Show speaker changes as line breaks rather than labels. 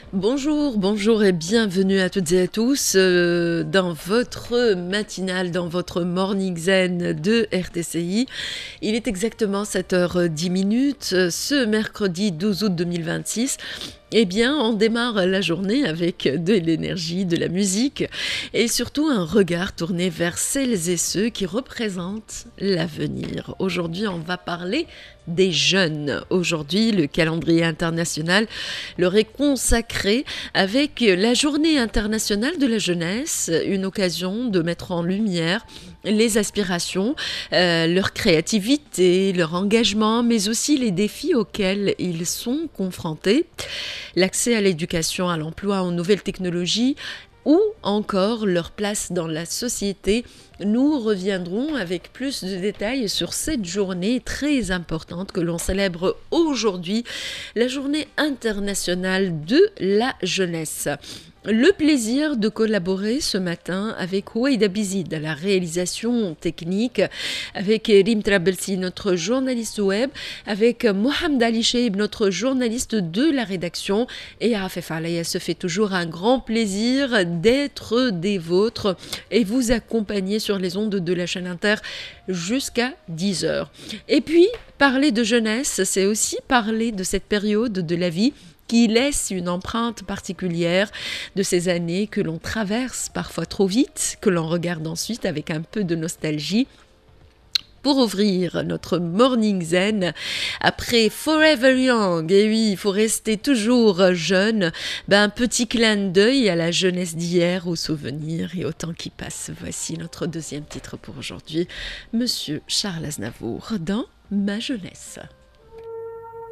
Bonjour, bonjour et bienvenue à toutes et à tous dans votre matinale, dans votre Morning Zen de RTCI. Il est exactement 7h10 ce mercredi 12 août 2026. Eh bien, on démarre la journée avec de l'énergie, de la musique et surtout un regard tourné vers celles et ceux qui représentent l'avenir. Aujourd'hui, on va parler des jeunes. Aujourd'hui, le calendrier international leur est consacré avec la Journée internationale de la jeunesse, une occasion de mettre en lumière les aspirations, leur créativité, leur engagement, mais aussi les défis auxquels ils sont confrontés, l'accès à l'éducation, à l'emploi, aux nouvelles technologies, ou encore leur place dans la société. Nous reviendrons avec plus de détails sur cette journée très importante que l'on célèbre aujourd'hui, la Journée internationale de la jeunesse. Le plaisir de collaborer ce matin avec Ouaïda Bizid à la réalisation technique, avec Rim Trabelsi, notre journaliste web, avec Mohamed Ali Cheib, notre journaliste de la rédaction, et Afef Alaya. Se fait toujours un grand plaisir d'être des vôtres et vous accompagner sur les ondes de la chaîne Inter jusqu'à 10h. Et puis, parler de jeunesse, c'est aussi parler de cette période de la vie qui laisse une empreinte particulière de ces années que l'on traverse parfois trop vite, que l'on regarde ensuite avec un peu de nostalgie. Pour ouvrir notre Morning Zen, après Forever Young, et oui, il faut rester toujours jeune, un petit clin d'œil à la jeunesse d'hier, aux souvenirs et au temps qui passe. Voici notre deuxième titre pour aujourd'hui, Monsieur Charles Aznavour dans Ma jeunesse.